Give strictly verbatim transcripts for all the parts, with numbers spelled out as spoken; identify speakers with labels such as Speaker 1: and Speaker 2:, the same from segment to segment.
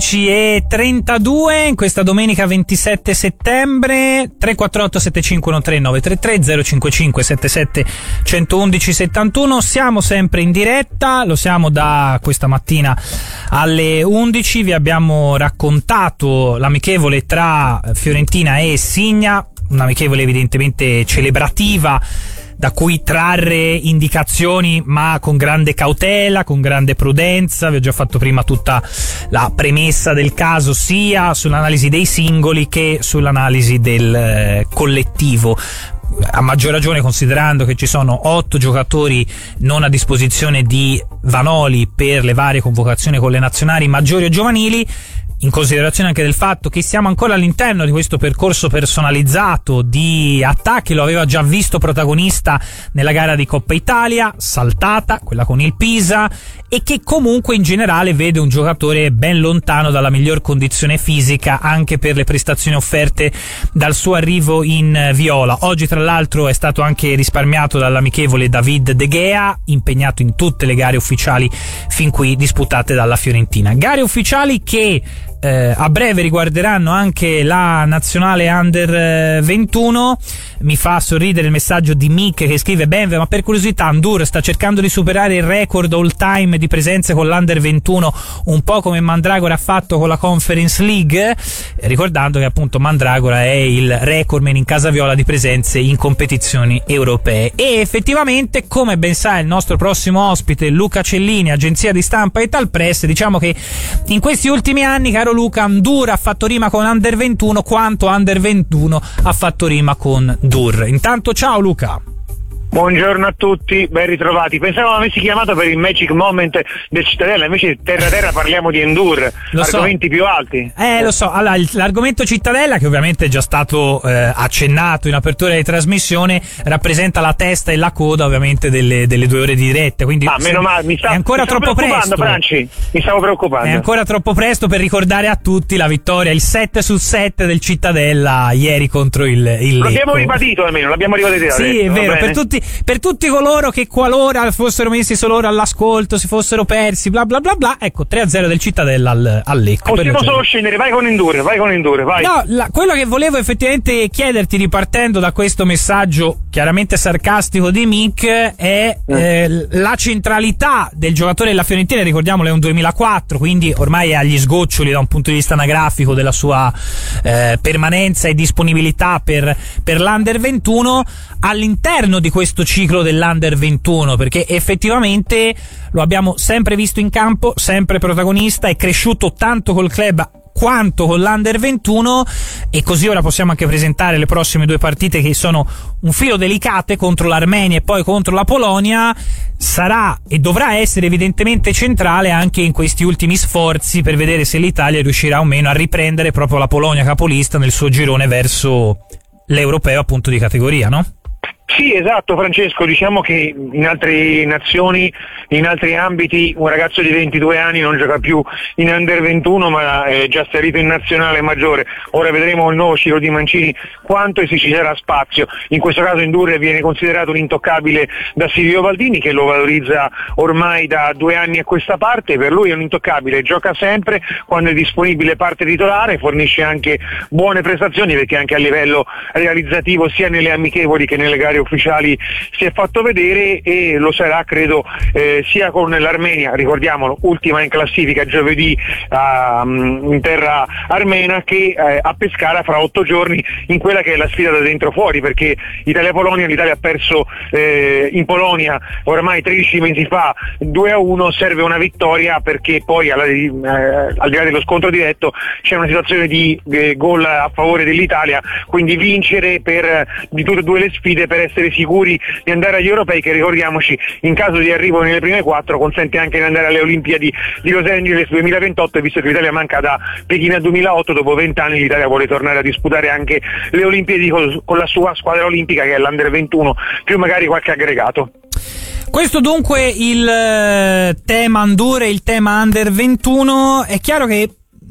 Speaker 1: undici e trentadue in questa domenica ventisette settembre. Tre quattro otto sette cinque uno tre nove tre tre zero cinque cinque sette sette uno uno uno settantuno. Siamo sempre in diretta, lo siamo da questa mattina alle undici. Vi abbiamo raccontato l'amichevole tra Fiorentina e Signa, un'amichevole evidentemente celebrativa, da cui trarre indicazioni ma con grande cautela, con grande prudenza. Vi ho già fatto prima tutta la premessa del caso, sia sull'analisi dei singoli che sull'analisi del eh, collettivo. A maggior ragione considerando che ci sono otto giocatori non a disposizione di Vanoli per le varie convocazioni con le nazionali maggiori o giovanili, in considerazione anche del fatto che siamo ancora all'interno di questo percorso personalizzato di attacchi. Lo aveva già visto protagonista nella gara di Coppa Italia, saltata, quella con il Pisa, e che comunque in generale vede un giocatore ben lontano dalla miglior condizione fisica anche per le prestazioni offerte dal suo arrivo in viola. Oggi tra l'altro è stato anche risparmiato dall'amichevole David De Gea, impegnato in tutte le gare ufficiali fin qui disputate dalla Fiorentina. Gare ufficiali che Eh, a breve riguarderanno anche la nazionale under ventuno. Mi fa sorridere il messaggio di Mick che scrive: Benve, ma per curiosità Ndour sta cercando di superare il record all time di presenze con l'under ventuno, un po' come Mandragora ha fatto con la Conference League, ricordando che appunto Mandragora è il recordman in casa viola di presenze in competizioni europee. E effettivamente, come ben sa il nostro prossimo ospite Luca Cellini, agenzia di stampa e Tal Press, diciamo che in questi ultimi anni, caro Luca, Ndour ha fatto rima con under ventuno quanto under ventuno ha fatto rima con Ndour. Intanto ciao Luca.
Speaker 2: Buongiorno a tutti, ben ritrovati. Pensavo avessi chiamato per il Magic Moment del Cittadella, invece terra terra parliamo di Ndour, argomenti so. più alti.
Speaker 1: Eh, lo so. Allora, l'argomento Cittadella, che ovviamente è già stato eh, accennato in apertura di trasmissione, rappresenta la testa e la coda ovviamente delle, delle due ore di diretta, quindi
Speaker 2: ah, meno male, mi sta,
Speaker 1: è ancora
Speaker 2: mi stavo
Speaker 1: troppo presto.
Speaker 2: Franci, mi stavo preoccupando.
Speaker 1: È ancora troppo presto per ricordare a tutti la vittoria, il sette su sette del Cittadella ieri contro il, il Lecco.
Speaker 2: L'abbiamo ribadito almeno, l'abbiamo ribadito.
Speaker 1: Sì,
Speaker 2: detto,
Speaker 1: è vero, per tutti per tutti coloro che qualora fossero messi solo ora all'ascolto, si fossero persi, bla bla bla bla, ecco, tre a zero del Cittadella al, al Lecco.
Speaker 2: Possiamo solo scendere, vai con Ndour, vai con Ndour, vai.
Speaker 1: No, la, quello che volevo effettivamente chiederti, ripartendo da questo messaggio chiaramente sarcastico di Mick, è mm. eh, la centralità del giocatore della Fiorentina. Ricordiamolo, è un duemilaquattro, quindi ormai è agli sgoccioli da un punto di vista anagrafico della sua eh, permanenza e disponibilità per, per l'Under ventuno all'interno di questo ciclo dell'Under ventuno, perché effettivamente lo abbiamo sempre visto in campo, sempre protagonista, è cresciuto tanto col club quanto con l'Under ventuno, e così ora possiamo anche presentare le prossime due partite, che sono un filo delicate, contro l'Armenia e poi contro la Polonia. Sarà e dovrà essere evidentemente centrale anche in questi ultimi sforzi per vedere se l'Italia riuscirà o meno a riprendere proprio la Polonia capolista nel suo girone verso l'europeo appunto di categoria, no?
Speaker 2: Sì, esatto Francesco, diciamo che in altre nazioni, in altri ambiti, un ragazzo di ventidue anni non gioca più in under ventuno ma è già salito in nazionale maggiore. Ora vedremo il nuovo ciclo di Mancini quanto e se ci sarà spazio. In questo caso Ndour viene considerato un intoccabile da Silvio Baldini, che lo valorizza ormai da due anni a questa parte. Per lui è un intoccabile, gioca sempre, quando è disponibile parte titolare, fornisce anche buone prestazioni, perché anche a livello realizzativo sia nelle amichevoli che nelle gare ufficiali si è fatto vedere, e lo sarà credo eh, sia con l'Armenia, ricordiamolo, ultima in classifica giovedì uh, in terra armena, che eh, a Pescara fra otto giorni in quella che è la sfida da dentro fuori, perché Italia-Polonia, l'Italia ha perso eh, in Polonia ormai tredici mesi fa due a uno, serve una vittoria perché poi alla, eh, al di là dello scontro diretto c'è una situazione di eh, gol a favore dell'Italia, quindi vincere per di tutte e due le sfide per essere sicuri di andare agli europei, che ricordiamoci in caso di arrivo nelle prime quattro consente anche di andare alle Olimpiadi di Los Angeles duemilaventotto, e visto che l'Italia manca da Pechino duemilaotto, dopo vent'anni l'Italia vuole tornare a disputare anche le Olimpiadi con, con la sua squadra olimpica, che è l'Under ventuno, più magari qualche aggregato.
Speaker 1: Questo dunque il tema Ndour e il tema Under ventuno. È chiaro che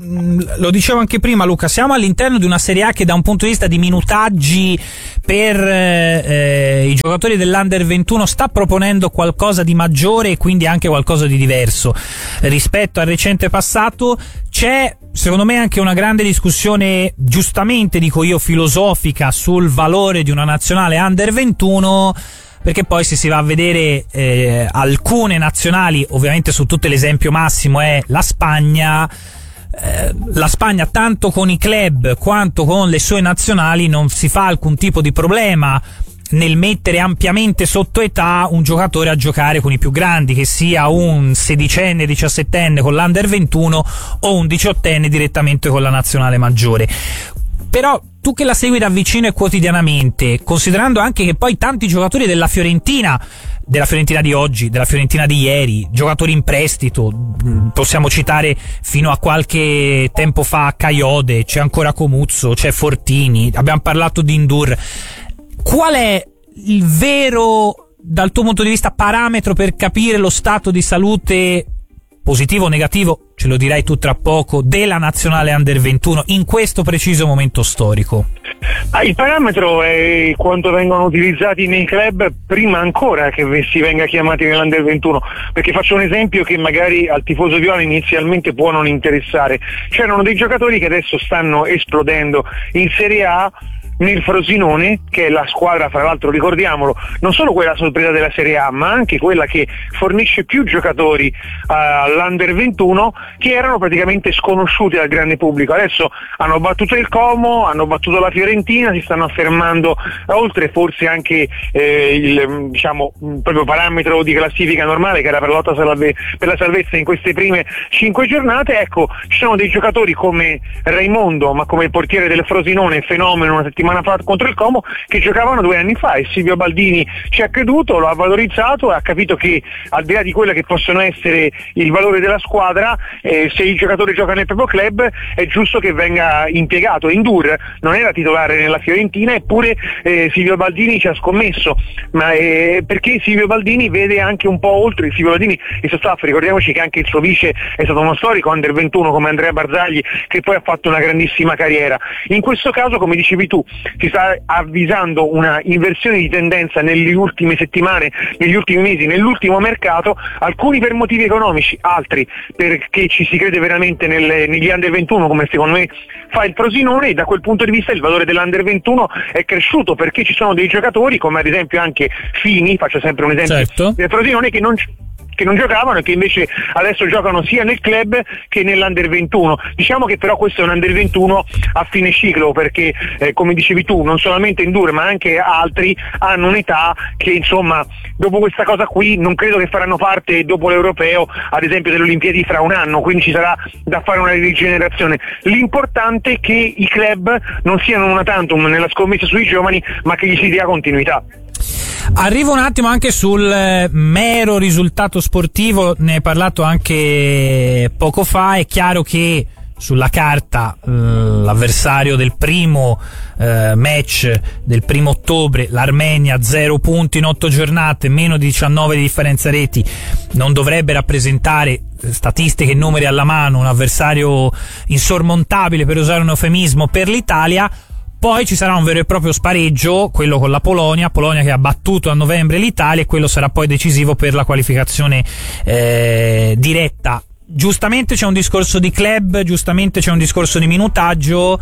Speaker 1: lo dicevo anche prima, Luca, siamo all'interno di una Serie A che da un punto di vista di minutaggi per eh, i giocatori dell'Under ventuno sta proponendo qualcosa di maggiore e quindi anche qualcosa di diverso rispetto al recente passato. C'è secondo me anche una grande discussione, giustamente dico io, filosofica sul valore di una nazionale Under ventuno, perché poi se si va a vedere eh, alcune nazionali, ovviamente su tutte l'esempio massimo è la Spagna, eh, la Spagna tanto con i club quanto con le sue nazionali non si fa alcun tipo di problema nel mettere ampiamente sotto età un giocatore a giocare con i più grandi, che sia un sedicenne, diciassettenne con l'Under ventuno o un diciottenne direttamente con la nazionale maggiore. Però tu che la segui da vicino e quotidianamente, considerando anche che poi tanti giocatori della Fiorentina, della Fiorentina di oggi, della Fiorentina di ieri, giocatori in prestito, possiamo citare fino a qualche tempo fa Caiode, c'è ancora Comuzzo, c'è Fortini, abbiamo parlato di Ndur. Qual è il vero, dal tuo punto di vista, parametro per capire lo stato di salute, positivo o negativo, ce lo dirai tu tra poco, della nazionale Under ventuno in questo preciso momento storico?
Speaker 2: Ah, il parametro è quanto vengono utilizzati nei club prima ancora che si venga chiamati nell'Under ventuno, perché faccio un esempio che magari al tifoso viola inizialmente può non interessare. C'erano dei giocatori che adesso stanno esplodendo in Serie A, nel Frosinone, che è la squadra, fra l'altro ricordiamolo, non solo quella sorpresa della Serie A, ma anche quella che fornisce più giocatori uh, all'Under ventuno, che erano praticamente sconosciuti dal grande pubblico. Adesso hanno battuto il Como, hanno battuto la Fiorentina, si stanno affermando, oltre forse anche eh, il diciamo proprio parametro di classifica normale che era per la lotta salve, per la salvezza in queste prime cinque giornate. Ecco, ci sono dei giocatori come Raimondo, ma come il portiere del Frosinone, fenomeno una settimana fa contro il Como, che giocavano due anni fa, e Silvio Baldini ci ha creduto, lo ha valorizzato e ha capito che al di là di quello che possono essere il valore della squadra, eh, se il giocatore gioca nel proprio club è giusto che venga impiegato. Ndur non era titolare nella Fiorentina, eppure eh, Silvio Baldini ci ha scommesso, ma eh, perché Silvio Baldini vede anche un po' oltre. Il Silvio Baldini e suo staff, ricordiamoci che anche il suo vice è stato uno storico Under ventuno come Andrea Barzagli, che poi ha fatto una grandissima carriera. In questo caso, come dicevi tu, si sta avvisando una inversione di tendenza nelle ultime settimane, negli ultimi mesi, nell'ultimo mercato, alcuni per motivi economici, altri perché ci si crede veramente nelle, negli Under ventuno, come secondo me fa il Frosinone, e da quel punto di vista il valore dell'Under ventuno è cresciuto, perché ci sono dei giocatori come ad esempio anche Fini, faccio sempre un esempio, certo, del Frosinone, che non che non giocavano e che invece adesso giocano sia nel club che nell'Under ventuno. Diciamo che però questo è un Under ventuno a fine ciclo, perché eh, come dicevi tu, non solamente Ndur ma anche altri hanno un'età che, insomma, dopo questa cosa qui non credo che faranno parte dopo l'Europeo, ad esempio, delle Olimpiadi fra un anno, quindi ci sarà da fare una rigenerazione. L'importante è che i club non siano una tantum nella scommessa sui giovani, ma che gli si dia continuità.
Speaker 1: Arrivo un attimo anche sul mero risultato sportivo, ne hai parlato anche poco fa. È chiaro che sulla carta eh, l'avversario del primo eh, match del primo ottobre, l'Armenia, zero punti in otto giornate, meno di diciannove di differenza reti, non dovrebbe rappresentare, statistiche e numeri alla mano, un avversario insormontabile, per usare un eufemismo, per l'Italia. Poi ci sarà un vero e proprio spareggio, quello con la Polonia, Polonia che ha battuto a novembre l'Italia, e quello sarà poi decisivo per la qualificazione eh, diretta. Giustamente c'è un discorso di club, giustamente c'è un discorso di minutaggio.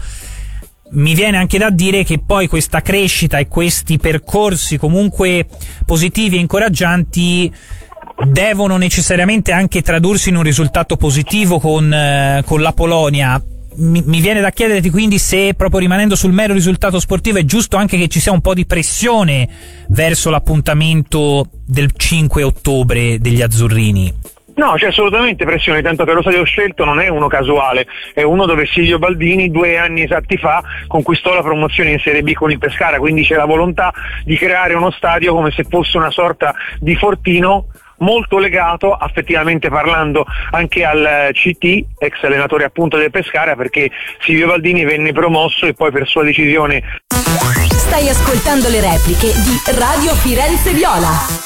Speaker 1: Mi viene anche da dire che poi questa crescita e questi percorsi comunque positivi e incoraggianti devono necessariamente anche tradursi in un risultato positivo con, eh, con la Polonia. Mi, mi viene da chiederti quindi se, proprio rimanendo sul mero risultato sportivo, è giusto anche che ci sia un po' di pressione verso l'appuntamento del cinque ottobre degli azzurrini.
Speaker 2: No, c'è assolutamente pressione, tanto che lo stadio scelto non è uno casuale, è uno dove Silvio Baldini due anni esatti fa conquistò la promozione in Serie B con il Pescara, quindi c'è la volontà di creare uno stadio come se fosse una sorta di fortino, molto legato, effettivamente parlando, anche al C T, ex allenatore appunto del Pescara, perché Silvio Baldini venne promosso e poi per sua decisione.
Speaker 3: Stai ascoltando le repliche di Radio Firenze Viola.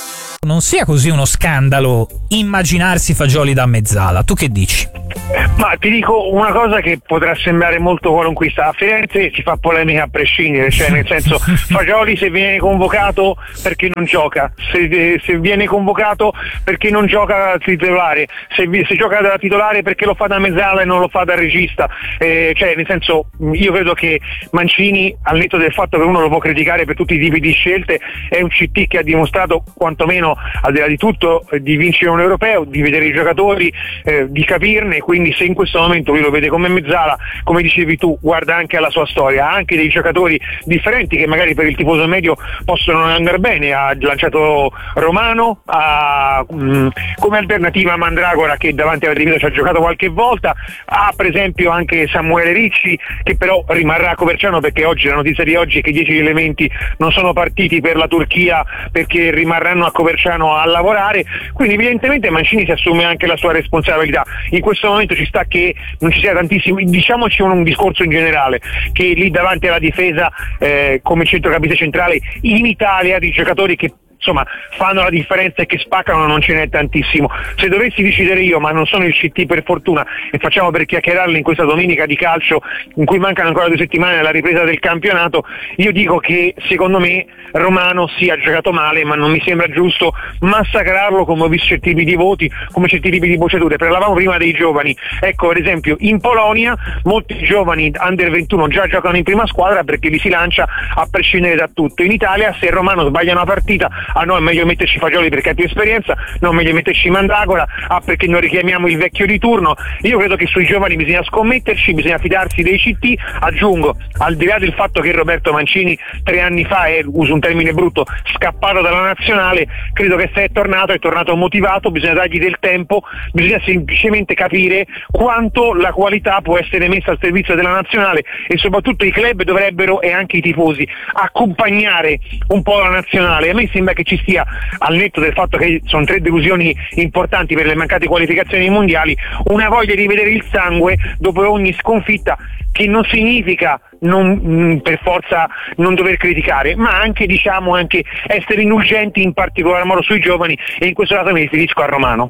Speaker 1: non sia così uno scandalo immaginarsi Fagioli da mezzala. Tu che dici?
Speaker 2: Ma ti dico una cosa che potrà sembrare molto qualunquista: a Firenze si fa polemica a prescindere, cioè nel senso, Fagioli se viene convocato perché non gioca, se, se viene convocato perché non gioca da titolare, se, se gioca da titolare perché lo fa da mezzala e non lo fa da regista, eh, cioè nel senso, io credo che Mancini, al netto del fatto che uno lo può criticare per tutti i tipi di scelte, è un C T che ha dimostrato, quantomeno al di là di tutto, di vincere un europeo, di vedere i giocatori, eh, di capirne. Quindi se in questo momento lui lo vede come mezzala, come dicevi tu, guarda anche alla sua storia, ha anche dei giocatori differenti che magari per il tifoso medio possono non andare bene. Ha lanciato Romano, ha, mh, come alternativa Mandragora, che davanti alla difesa ci ha giocato qualche volta, ha per esempio anche Samuele Ricci, che però rimarrà a Coverciano, perché oggi la notizia di oggi è che i dieci elementi non sono partiti per la Turchia perché rimarranno a Coverciano a lavorare. Quindi evidentemente Mancini si assume anche la sua responsabilità. In questo momento ci sta che non ci sia tantissimo, diciamoci un, un discorso in generale, che lì davanti alla difesa, eh, come centrocampista centrale in Italia, di giocatori che insomma fanno la differenza e che spaccano non ce n'è tantissimo. Se dovessi decidere io, ma non sono il C T per fortuna, e facciamo per chiacchierarle in questa domenica di calcio in cui mancano ancora due settimane alla ripresa del campionato, io dico che secondo me Romano sì, ha giocato male, ma non mi sembra giusto massacrarlo come ho visto certi tipi di voti, come certi tipi di bocciature. Parlavamo prima dei giovani, ecco per esempio in Polonia molti giovani under ventuno già giocano in prima squadra perché li si lancia a prescindere da tutto. In Italia se Romano sbaglia una partita, ah no, è meglio metterci Fagioli perché ha più esperienza, no, è meglio metterci Mandragora, ah perché non richiamiamo il vecchio di turno. Io credo che sui giovani bisogna scommetterci, bisogna fidarsi dei C T. Aggiungo, al di là del fatto che Roberto Mancini tre anni fa è, uso un termine brutto, scappato dalla nazionale, credo che se è tornato, è tornato motivato, bisogna dargli del tempo, bisogna semplicemente capire quanto la qualità può essere messa al servizio della nazionale, e soprattutto i club dovrebbero, e anche i tifosi, accompagnare un po' la nazionale. A me sembra che ci sia, al netto del fatto che sono tre delusioni importanti per le mancate qualificazioni ai mondiali, una voglia di vedere il sangue dopo ogni sconfitta, che non significa non, mh, per forza non dover criticare, ma anche diciamo anche essere indulgenti, in particolar modo sui giovani, e in questo caso mi riferisco a Romano.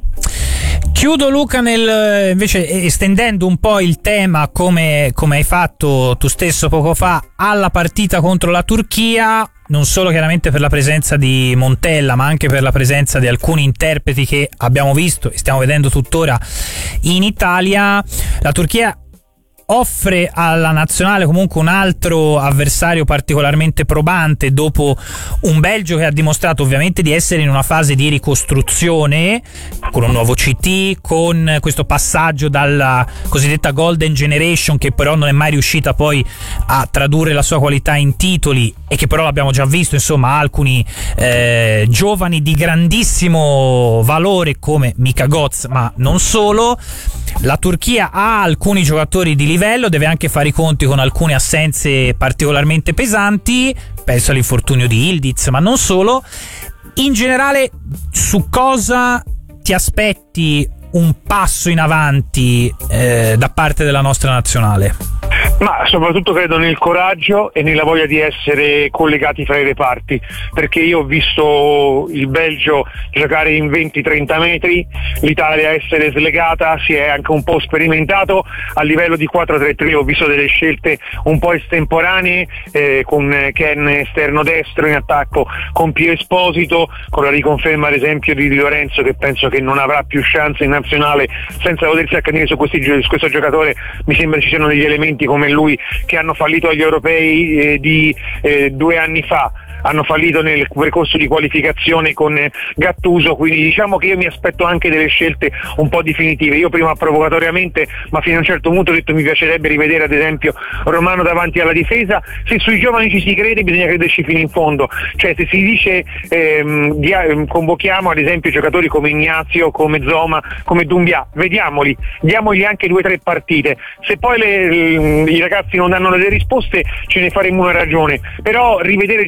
Speaker 1: Chiudo Luca nel, invece estendendo un po' il tema, come, come hai fatto tu stesso poco fa, alla partita contro la Turchia, non solo chiaramente per la presenza di Montella, ma anche per la presenza di alcuni interpreti che abbiamo visto e stiamo vedendo tuttora in Italia. La Turchia offre alla nazionale comunque un altro avversario particolarmente probante, dopo un Belgio che ha dimostrato ovviamente di essere in una fase di ricostruzione, con un nuovo C T, con questo passaggio dalla cosiddetta Golden Generation, che però non è mai riuscita poi a tradurre la sua qualità in titoli, e che però l'abbiamo già visto, insomma, alcuni eh, giovani di grandissimo valore come Mika Götze, ma non solo. La Turchia ha alcuni giocatori di livello, deve anche fare i conti con alcune assenze particolarmente pesanti, penso all'infortunio di Ildiz, ma non solo. In generale, su cosa ti aspetti un passo in avanti eh, da parte della nostra nazionale?
Speaker 2: Ma soprattutto credo nel coraggio e nella voglia di essere collegati fra i reparti, perché io ho visto il Belgio giocare in venti trenta metri, l'Italia essere slegata, si è anche un po' sperimentato a livello di quattro tre tre, ho visto delle scelte un po' estemporanee, eh, con Ken esterno destro in attacco con Pio Esposito, con la riconferma ad esempio di Di Lorenzo, che penso che non avrà più chance in nazionale senza potersi accanire su, questi, su questo giocatore. Mi sembra ci siano degli elementi come lui che hanno fallito agli europei eh, di eh, due anni fa, hanno fallito nel percorso di qualificazione con Gattuso, quindi diciamo che io mi aspetto anche delle scelte un po' definitive. Io prima provocatoriamente, ma fino a un certo punto, ho detto mi piacerebbe rivedere ad esempio Romano davanti alla difesa. Se sui giovani ci si crede bisogna crederci fino in fondo, cioè se si dice ehm, di, ehm, convochiamo ad esempio giocatori come Ignazio, come Zoma, come Doumbia, vediamoli, diamogli anche due o tre partite, se poi le, i ragazzi non danno delle risposte ce ne faremo una ragione, però rivedere certi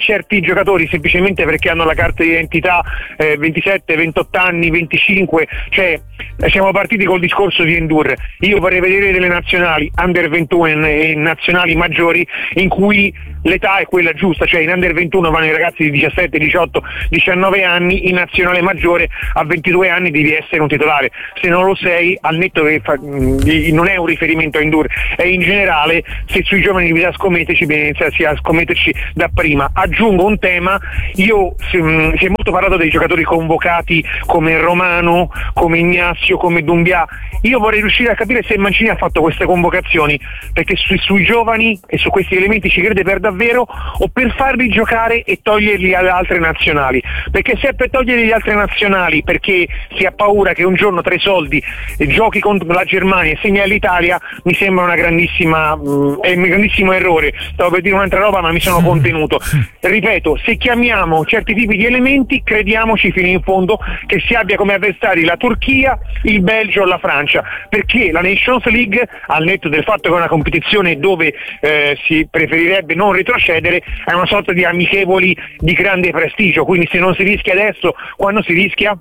Speaker 2: giocatori semplicemente perché hanno la carta di identità eh, ventisette, ventotto anni, venticinque, cioè siamo partiti col discorso di Endur. Io vorrei vedere delle nazionali under ventuno e nazionali maggiori in cui l'età è quella giusta, cioè in under ventuno vanno i ragazzi di diciassette, diciotto, diciannove anni, in nazionale maggiore a ventidue anni devi essere un titolare, se non lo sei, al netto che fa, mh, non è un riferimento a Endur, è in generale, se sui giovani bisogna scommetterci, bisogna iniziare a scommetterci da prima. Aggiungo un tema, io si, mh, si è molto parlato dei giocatori convocati come Romano, come Ignazio, come Doumbia. Io vorrei riuscire a capire se Mancini ha fatto queste convocazioni perché su, sui giovani e su questi elementi ci crede per davvero o per farli giocare e toglierli alle altre nazionali, perché se è per toglierli alle altre nazionali perché si ha paura che un giorno tra i soldi eh, giochi contro la Germania e segni all'Italia, mi sembra una grandissima mh, è un grandissimo errore. Stavo per dire un'altra roba ma mi sono contenuto. Ripeto, se chiamiamo certi tipi di elementi crediamoci fino in fondo che si abbia come avversari la Turchia, il Belgio o la Francia, perché la Nations League, al netto del fatto che è una competizione dove eh, si preferirebbe non retrocedere, è una sorta di amichevoli di grande prestigio, quindi se non si rischia adesso, quando si rischia?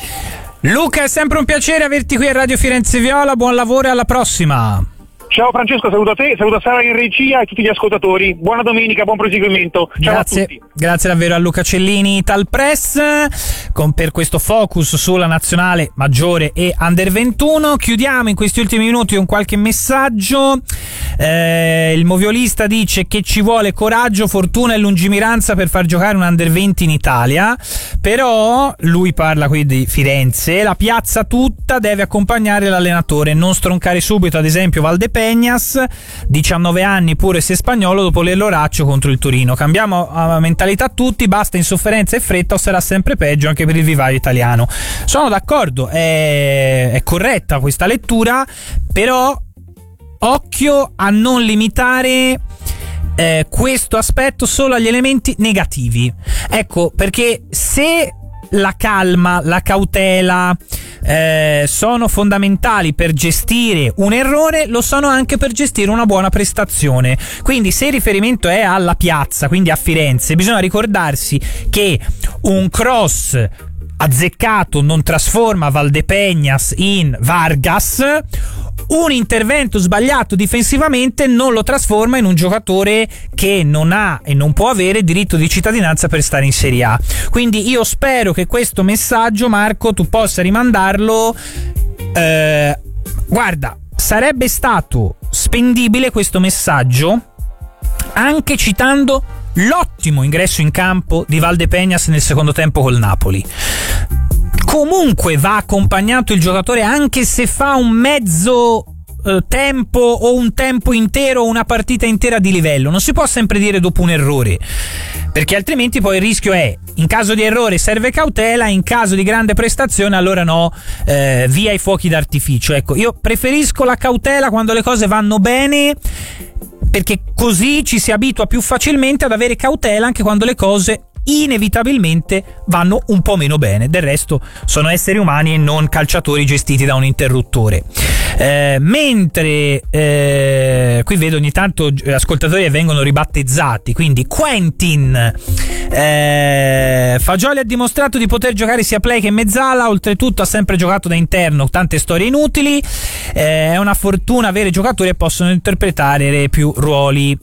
Speaker 1: Luca, è sempre un piacere averti qui a Radio Firenze Viola, buon lavoro e alla prossima.
Speaker 2: Ciao Francesco, saluto a te, saluto Sara in regia e tutti gli ascoltatori. Buona domenica, buon proseguimento. Ciao
Speaker 1: grazie,
Speaker 2: a tutti.
Speaker 1: Grazie davvero a Luca Cellini, Tal Press, con, per questo focus sulla nazionale maggiore e under ventuno. Chiudiamo in questi ultimi minuti con qualche messaggio. Eh, il moviolista dice che ci vuole coraggio, fortuna e lungimiranza per far giocare un under venti in Italia, però lui parla qui di Firenze, la piazza tutta deve accompagnare l'allenatore, non stroncare subito ad esempio Valdepeñas, diciannove anni pure se spagnolo, dopo l'Elloraccio contro il Torino. Cambiamo uh, mentalità tutti, basta insofferenza e fretta o sarà sempre peggio anche per il vivaio italiano. Sono d'accordo, è, è corretta questa lettura, però occhio a non limitare eh, questo aspetto solo agli elementi negativi. Ecco, perché se la calma, la cautela eh, sono fondamentali per gestire un errore, lo sono anche per gestire una buona prestazione. Quindi se il riferimento è alla piazza, quindi a Firenze, bisogna ricordarsi che un cross azzeccato non trasforma Valdepeñas in Vargas, un intervento sbagliato difensivamente non lo trasforma in un giocatore che non ha e non può avere diritto di cittadinanza per stare in Serie A. Quindi io spero che questo messaggio, Marco, tu possa rimandarlo. Eh, guarda, sarebbe stato spendibile questo messaggio anche citando l'ottimo ingresso in campo di Valdepeñas nel secondo tempo col Napoli. Comunque va accompagnato il giocatore anche se fa un mezzo eh, tempo o un tempo intero o una partita intera di livello. Non si può sempre dire dopo un errore, perché altrimenti poi il rischio è, in caso di errore serve cautela, in caso di grande prestazione allora no, eh, via i fuochi d'artificio. Ecco, io preferisco la cautela quando le cose vanno bene, perché così ci si abitua più facilmente ad avere cautela anche quando le cose inevitabilmente vanno un po' meno bene. Del resto sono esseri umani e non calciatori gestiti da un interruttore. Eh, mentre eh, qui vedo ogni tanto ascoltatori che vengono ribattezzati, quindi Quentin eh, Fagioli ha dimostrato di poter giocare sia play che mezzala, oltretutto ha sempre giocato da interno, tante storie inutili, eh, è una fortuna avere giocatori che possono interpretare più ruoli.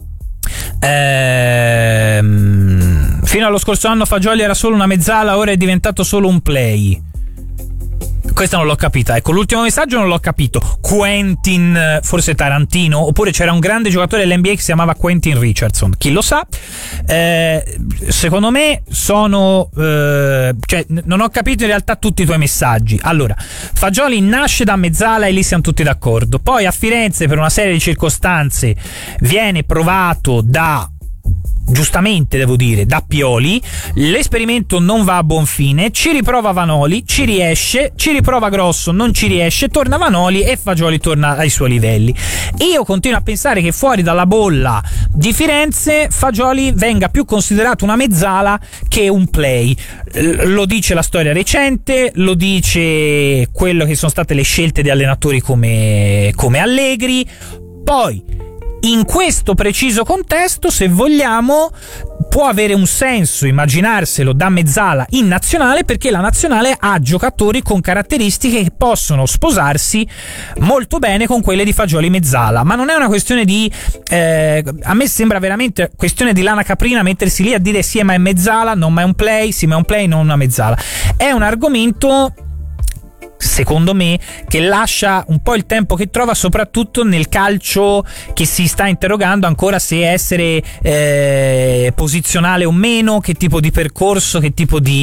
Speaker 1: Ehm, fino allo scorso anno Fagioli era solo una mezzala, ora è diventato solo un play. Questa non l'ho capita, ecco, l'ultimo messaggio non l'ho capito. Quentin, forse Tarantino, oppure c'era un grande giocatore dell'N B A che si chiamava Quentin Richardson, chi lo sa. Eh, secondo me sono eh, cioè non ho capito in realtà tutti i tuoi messaggi. Allora, Fagioli nasce da mezzala e lì siamo tutti d'accordo, poi a Firenze per una serie di circostanze viene provato da, giustamente devo dire, da Pioli, l'esperimento non va a buon fine, ci riprova Vanoli, ci riesce, ci riprova Grosso, non ci riesce, torna Vanoli e Fagioli torna ai suoi livelli. Io continuo a pensare che fuori dalla bolla di Firenze Fagioli venga più considerato una mezzala che un play. Lo dice la storia recente, lo dice quello che sono state le scelte di allenatori come, come Allegri. Poi In questo preciso contesto, se vogliamo, può avere un senso immaginarselo da mezzala in nazionale, perché la nazionale ha giocatori con caratteristiche che possono sposarsi molto bene con quelle di Fagioli mezzala, ma non è una questione di eh, a me sembra veramente questione di lana caprina mettersi lì a dire sì ma è mezzala, non ma è un play, sì ma è un play, non una mezzala. È un argomento, secondo me, che lascia un po' il tempo che trova, soprattutto nel calcio che si sta interrogando ancora se essere eh, posizionale o meno, che tipo di percorso, che tipo di